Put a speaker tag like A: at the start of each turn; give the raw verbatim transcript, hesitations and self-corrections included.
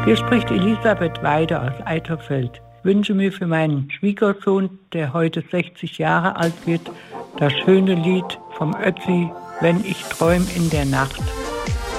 A: Hier spricht Elisabeth Weide aus Eiterfeld. Ich wünsche mir für meinen Schwiegersohn, der heute sechzig Jahre alt wird, das schöne Lied vom Ötzi, Wenn ich träum in der Nacht.